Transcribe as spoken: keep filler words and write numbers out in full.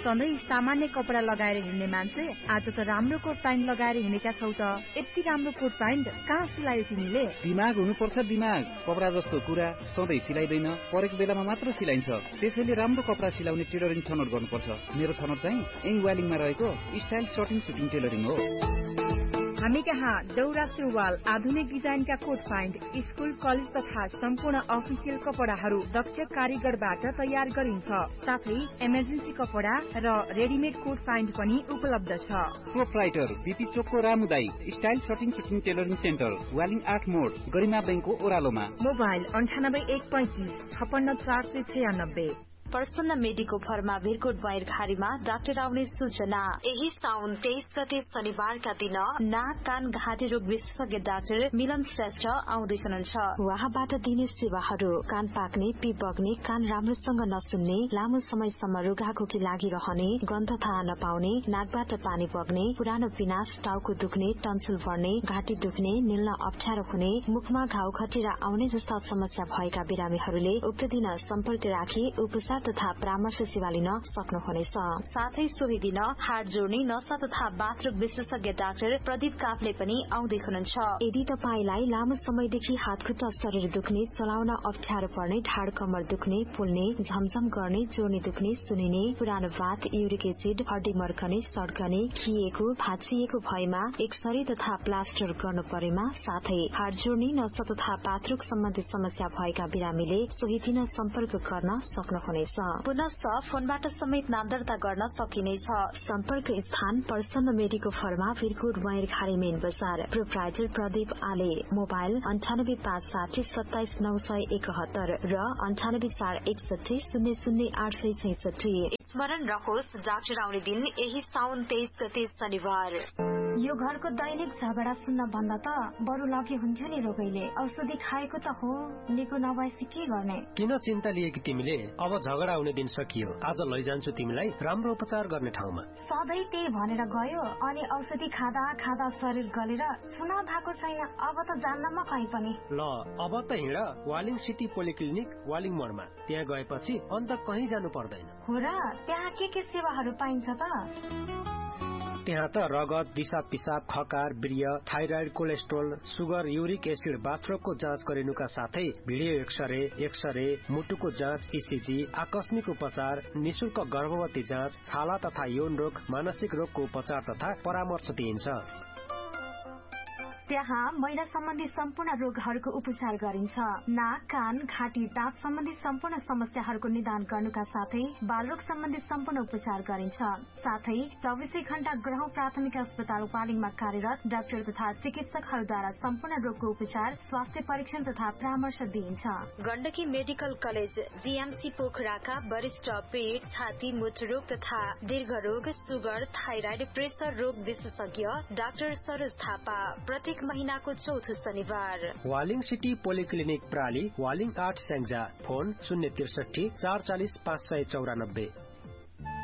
सधैँ सामान्य कपडा लगाएर हिँड्ने मान्छे आज त राम्रो कोट प्यान्ट लगाएर हिँडेका छौ त। यति राम्रो कोट प्यान्ट कहाँ सिलायो तिमीले? दिमाग हुनुपर्छ दिमाग। कपडा जस्तो कुरा सधैँ सिलाइदैन, परेको बेलामा मात्र सिलाइन्छ। त्यसैले राम्रो कपडा सिलाउने टेलरिङ छनौट गर्नुपर्छ। मेरो छनौट चाहिँ यही वालिङमा रहेको स्टाइल सर्टिङ सुटिङ टेलरिङ हो। हामी कहाँ दौरा सुरुवाल, आधुनिक डिजाइनका कोट प्यान्ट, स्कुल कलेज तथा सम्पूर्ण अफिसियल कपडाहरू दक्ष कारीगरबाट तयार गरिन्छ। साथै इमर्जेन्सी कपडा र रेडिमेड कोट प्यान्ट पनि उपलब्ध छ। प्रोप्राइटर बीपी चोकको रामुदाई style shirting shooting tailoring centre, Waling आठ मोड, गरिमा बैंकको ओह्रालोमा। मोबाइल अन्ठानब्बे एक पैंतिस छपन्न चार सय छयानब्बे। प्रसन्न मेडिको फर्मा भिरकोट बयरखारीमा डाक्टर आउने सूचना। यही साउन तेइस गते शनिबारका दिन नाक कान घाँटी रोग विशेषज्ञ डाक्टर मिलन श्रेष्ठ आउँदै हुनुहुन्छ। उहाँबाट दिने सेवाहरू कान पाक्ने, पिप बग्ने, कान राम्रोसँग नसुन्ने, लामो समयसम्म रुघाखोकी लागिरहने, गन्ध थाहा नपाउने, नाकबाट पानी बग्ने, पुरानो पिनास, टाउको दुख्ने, टन्सिल बढ्ने, घाँटी दुख्ने, निल्न अप्ठ्यारो हुने, मुखमा घाउ खटिरा आउने जस्ता समस्या भएका बिरामीहरूले उक्त दिन सम्पर्क राखी उपचार तथा परामर्श सेवा लिन सक्नुहुनेछ। साथै सोही दिन हाड जोड्ने, नसा तथा बाथरुम विशेषज्ञ डाक्टर प्रदीप काफले पनि आउँदै हुनुहुन्छ। यदि तपाईलाई लामो समयदेखि हातखुट्टा शरीर दुख्ने, चलाउन अप्ठ्यारो पर्ने, ढाड कमर दुख्ने, फुल्ने, झमझम गर्ने, जोर्नी दुख्ने, सुनिने, पुरानो भात, युरिक एसिड, हड्डी मर्कने, सड्कने, खिएको, भाँचिएको भएमा एक्सरे तथा प्लास्टर गर्नु परेमा, साथै हाड जोड्ने, नसा तथा बाथरुम सम्बन्धी समस्या भएका बिरामीले सोही दिन सम्पर्क गर्न सक्नुहुनेछ। पुनश्च फोनबाट समेत नाम दर्ता गर्न सकिनेछ। सम्पर्क स्थान प्रसन्न मेडिको फर्मा भिरकोट बयरखारी मेन बजार। प्रोप्राइटर प्रदीप आले। मोबाइल अन्ठानब्बे पाँच साठी सत्ताइस नौ सय एकहत्तर र अन्ठानब्बे चार एकसठी शून्य शून्य आठ सय छैसठी। स्मरण रहोस् डाक्टर आउने दिन यही साउन तेइस गते शनिबार। यो घरको दैनिक झगडा सुन्न भन्दा त बरु लगे हुन्थ्यो नि रोगैले। औषधि खाएको त हो, निको नभएपछि के गर्ने? किन चिन्ता लिएकी तिमीले? अब झगडा आउने दिन सकियो। आज लैजान्छु तिमीलाई राम्रो उपचार गर्ने ठाउँमा। सधैँ त्यही भनेर गयो अनि औषधि खाँदा खाँदा शरीर गलेर सुना भएको छैन। अब त जान्न म कहीँ पनि। ल अब त हिँड वालिङ सिटी पोलिक्लिनिक वालिङ मोडमा। त्यहाँ गएपछि अन्त कहीँ जानु पर्दैन। हो र? त्यहाँ के के सेवाहरू पाइन्छ त? त्यहाँ त रगत, दिशा पिसाब, खकार, वीर्य, thyroid, cholesterol, sugar, uric acid, बाथरुमको जाँच गरिनुका साथै भिडियो एक्सरे, एक्सरे, मुटुको जाँच, इसिजी, आकस्मिक उपचार, निशुल्क गर्भवती जाँच, छाला तथा यौन रोग, मानसिक रोगको उपचार तथा परामर्श दिइन्छ। त्यहाँ महिला सम्बन्धी सम्पूर्ण रोगहरूको उपचार गरिन्छ। नाक, कान, घाँटी, दाँत सम्बन्धी सम्पूर्ण समस्याहरूको निदान गर्नुका साथै बालरोग सम्बन्धी सम्पूर्ण उपचार गरिन्छ। साथै चौबिसै घण्टा ग्रह प्राथमिक अस्पताल वालिङमा कार्यरत डाक्टर तथा चिकित्सकहरूद्वारा सम्पूर्ण रोगको उपचार, स्वास्थ्य परीक्षण तथा परामर्श दिइन्छ। गण्डकी मेडिकल कलेज जीएमसी पोखराका वरिष्ठ पेट, छाती, मूत्ररोग तथा दीर्घरोग, सुगर, थाइराइड, प्रेसर रोग विशेषज्ञ डाक्टर सरोज थापा प्रत्येक महीनाको चौथो शनिबार। वालिङ सिटी पोलिक्लिनिक प्राली, वालिङ आठ स्याङ्जा। फोन शून्य त्रिसठी चार चालिस पाँच सय चौरानब्बे।